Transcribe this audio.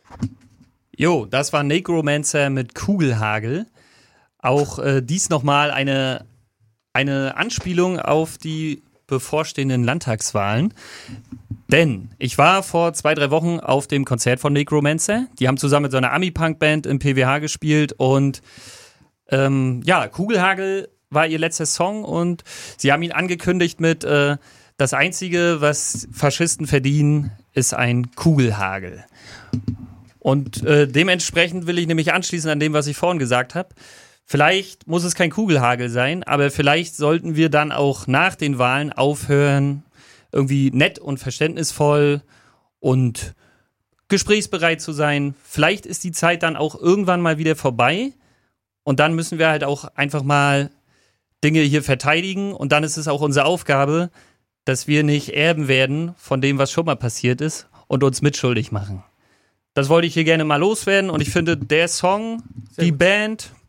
Jo, das war Necromancer mit Kugelhagel. Auch dies nochmal eine Anspielung auf die bevorstehenden Landtagswahlen. Denn ich war vor 2-3 Wochen auf dem Konzert von Necromancer. Die haben zusammen mit so einer Ami-Punk-Band im PWH gespielt und Kugelhagel war ihr letzter Song und sie haben ihn angekündigt mit das Einzige, was Faschisten verdienen, ist ein Kugelhagel. Und dementsprechend will ich nämlich anschließen an dem, was ich vorhin gesagt habe. Vielleicht muss es kein Kugelhagel sein, aber vielleicht sollten wir dann auch nach den Wahlen aufhören, irgendwie nett und verständnisvoll und gesprächsbereit zu sein. Vielleicht ist die Zeit dann auch irgendwann mal wieder vorbei und dann müssen wir halt auch einfach mal Dinge hier verteidigen und dann ist es auch unsere Aufgabe, dass wir nicht Erben werden von dem, was schon mal passiert ist und uns mitschuldig machen. Das wollte ich hier gerne mal loswerden und ich finde, der Song, die Band,